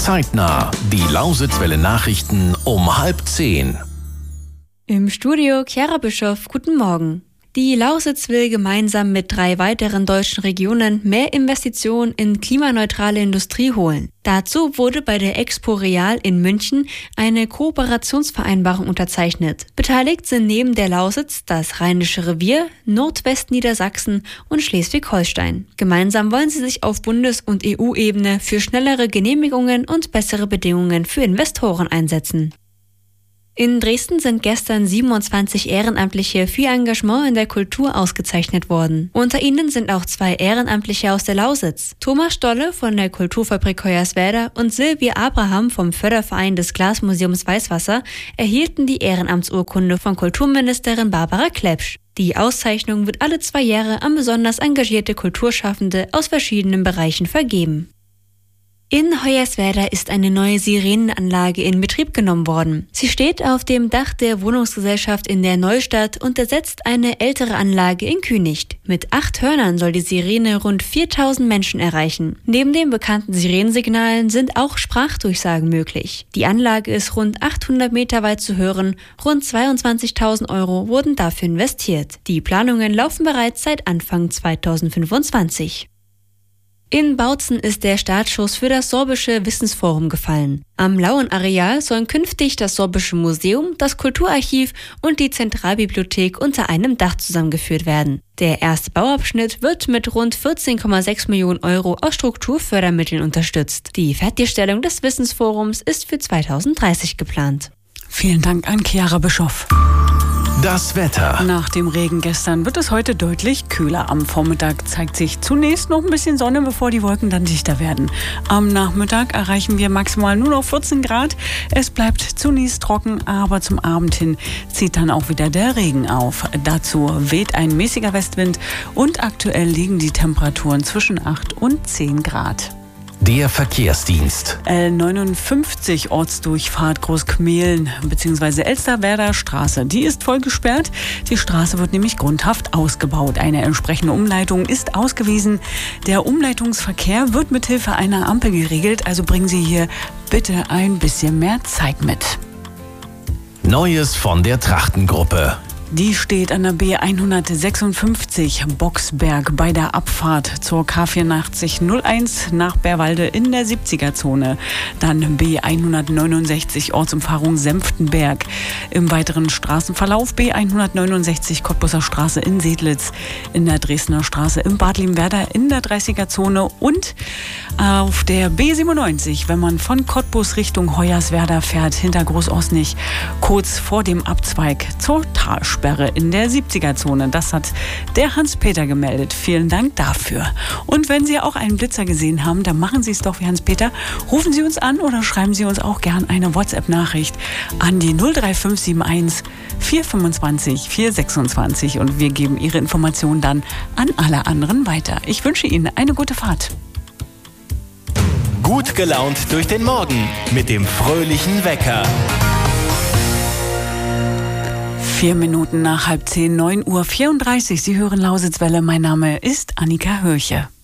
Zeitnah, die Lausitzwelle Nachrichten um 9:30. Im Studio Chiara Bischoff, guten Morgen. Die Lausitz will gemeinsam mit 3 weiteren deutschen Regionen mehr Investitionen in klimaneutrale Industrie holen. Dazu wurde bei der Expo Real in München eine Kooperationsvereinbarung unterzeichnet. Beteiligt sind neben der Lausitz das Rheinische Revier, Nordwestniedersachsen und Schleswig-Holstein. Gemeinsam wollen sie sich auf Bundes- und EU-Ebene für schnellere Genehmigungen und bessere Bedingungen für Investoren einsetzen. In Dresden sind gestern 27 Ehrenamtliche für ihr Engagement in der Kultur ausgezeichnet worden. Unter ihnen sind auch 2 Ehrenamtliche aus der Lausitz. Thomas Stolle von der Kulturfabrik Hoyerswerda und Silvia Abraham vom Förderverein des Glasmuseums Weißwasser erhielten die Ehrenamtsurkunde von Kulturministerin Barbara Klepsch. Die Auszeichnung wird alle 2 Jahre an besonders engagierte Kulturschaffende aus verschiedenen Bereichen vergeben. In Hoyerswerda ist eine neue Sirenenanlage in Betrieb genommen worden. Sie steht auf dem Dach der Wohnungsgesellschaft in der Neustadt und ersetzt eine ältere Anlage in Künicht. Mit 8 Hörnern soll die Sirene rund 4000 Menschen erreichen. Neben den bekannten Sirenensignalen sind auch Sprachdurchsagen möglich. Die Anlage ist rund 800 Meter weit zu hören. Rund 22.000 € wurden dafür investiert. Die Planungen laufen bereits seit Anfang 2025. In Bautzen ist der Startschuss für das Sorbische Wissensforum gefallen. Am Lauenareal sollen künftig das Sorbische Museum, das Kulturarchiv und die Zentralbibliothek unter einem Dach zusammengeführt werden. Der erste Bauabschnitt wird mit rund 14,6 Millionen € aus Strukturfördermitteln unterstützt. Die Fertigstellung des Wissensforums ist für 2030 geplant. Vielen Dank an Chiara Bischoff. Das Wetter. Nach dem Regen gestern wird es heute deutlich kühler. Am Vormittag zeigt sich zunächst noch ein bisschen Sonne, bevor die Wolken dann dichter werden. Am Nachmittag erreichen wir maximal nur noch 14 Grad. Es bleibt zunächst trocken, aber zum Abend hin zieht dann auch wieder der Regen auf. Dazu weht ein mäßiger Westwind und aktuell liegen die Temperaturen zwischen 8 und 10 Grad. Der Verkehrsdienst. L59 Ortsdurchfahrt Großkmehlen bzw. Elsterwerder Straße. Die ist voll gesperrt. Die Straße wird nämlich grundhaft ausgebaut. Eine entsprechende Umleitung ist ausgewiesen. Der Umleitungsverkehr wird mithilfe einer Ampel geregelt. Also bringen Sie hier bitte ein bisschen mehr Zeit mit. Neues von der Trachtengruppe. Die steht an der B156 Boxberg bei der Abfahrt zur K8401 nach Bärwalde in der 70er-Zone. Dann B169 Ortsumfahrung Senftenberg. Im weiteren Straßenverlauf B169 Cottbuser Straße in Sedlitz, in der Dresdner Straße im Bad Liebenwerda in der 30er-Zone und auf der B97, wenn man von Cottbus Richtung Hoyerswerda fährt, hinter Großosnich, kurz vor dem Abzweig zur Talsperre in der 70er-Zone. Das hat der Hans-Peter gemeldet. Vielen Dank dafür. Und wenn Sie auch einen Blitzer gesehen haben, dann machen Sie es doch wie Hans-Peter. Rufen Sie uns an oder schreiben Sie uns auch gern eine WhatsApp-Nachricht an die 03571 425 426 und wir geben Ihre Informationen dann an alle anderen weiter. Ich wünsche Ihnen eine gute Fahrt. Gut gelaunt durch den Morgen mit dem fröhlichen Wecker. 4 Minuten nach 9:30, 9:34 Uhr. Sie hören Lausitzwelle. Mein Name ist Annika Hörche.